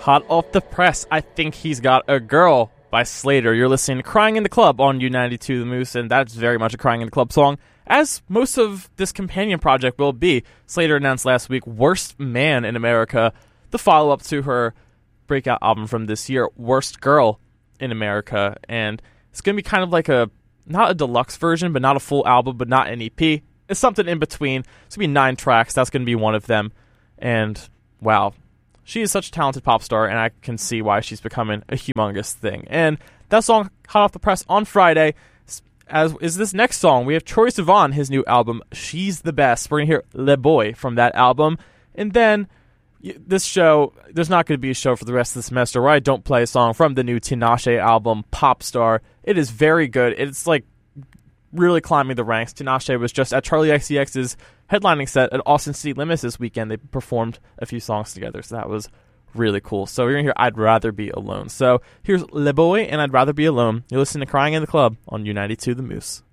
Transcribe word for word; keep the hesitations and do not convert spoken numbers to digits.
Hot off the press, I Think He's Got a Girl by Slater. You're listening to Crying in the Club on U ninety-two The Moose, and that's very much a Crying in the Club song, as most of this companion project will be. Slater announced last week Worst Man in America, the follow-up to her breakout album from this year, Worst Girl in America, and it's going to be kind of like a, not a deluxe version, but not a full album, but not an E P. It's something in between. It's going to be nine tracks. That's going to be one of them, and wow. She is such a talented pop star, and I can see why she's becoming a humongous thing. And that song, hot off the press on Friday, as is this next song. We have Troye Sivan, his new album, She's the Best. We're going to hear Le Boy from that album. And then this show, there's not going to be a show for the rest of the semester where I don't play a song from the new Tinashe album, Pop Star. It is very good. It's like really climbing the ranks. Tinashe was just at Charlie X C X's headlining set at Austin City Limits this weekend. They performed a few songs together, so that was really cool. So we're going to hear I'd Rather Be Alone. So here's Le Boy and I'd Rather Be Alone. You're listening to Crying in the Club on U ninety-two The Moose.